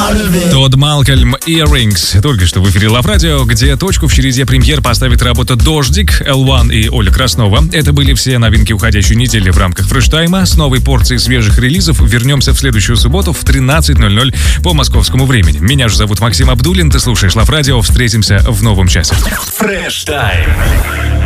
Тодд Малкольм Earrings. Только что в эфире Лав Радио, где точку в череде премьер поставит работа «Дождик», L1 и Оля Краснова. Это были все новинки уходящей недели в рамках фреш-тайма. С новой порцией свежих релизов вернемся в следующую субботу в 13:00 по московскому времени. Меня же зовут Максим Абдуллин, ты слушаешь Лав Радио. Встретимся в новом часе. Фреш-тайм.